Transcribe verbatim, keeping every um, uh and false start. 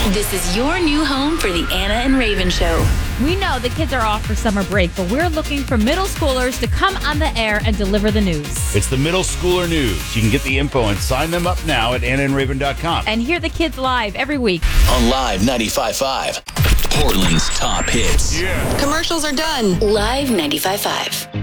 This is your new home for the Anna and Raven Show. We know the kids are off for summer break, but we're looking for middle schoolers to come on the air and deliver the news. It's the Middle Schooler News. You can get the info and sign them up now at anna and raven dot com. And hear the kids live every week. On Live ninety-five point five, Portland's top hits. Yeah. Commercials are done. Live ninety-five point five.